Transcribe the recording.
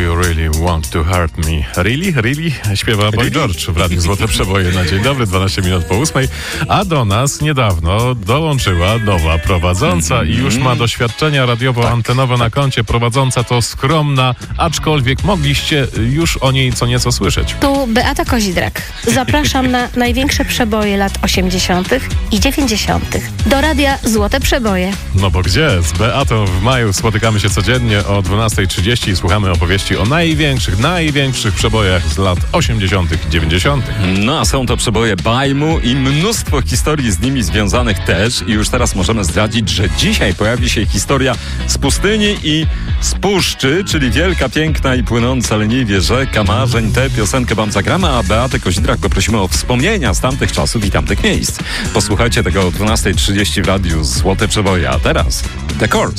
you really want to hurt me? Really? Really? Śpiewa Boy George w Radiu Złote Przeboje na dzień dobry, 12 minut po 8. A do nas niedawno dołączyła nowa prowadząca i już ma doświadczenia radiowo-antenowe na koncie. Prowadząca to skromna, aczkolwiek mogliście już o niej co nieco słyszeć. Tu Beata Kozidrak. Zapraszam na największe przeboje lat 80. i 90. do Radia Złote Przeboje. No bo gdzie? Z Beatą w maju spotykamy się codziennie o 12:30 i słuchamy opowieści o największych przebojach z lat 80. i 90. No a są to przeboje bajmu i mnóstwo historii z nimi związanych też. I już teraz możemy zdradzić, że dzisiaj pojawi się historia z pustyni i z puszczy, czyli wielka, piękna i płynąca leniwie rzeka marzeń. Tę piosenkę wam zagramy, a Beatę Kozidrak poprosimy o wspomnienia z tamtych czasów i tamtych miejsc. Posłuchajcie tego o 12:30 w Radiu Złote Przeboje. A teraz The Course.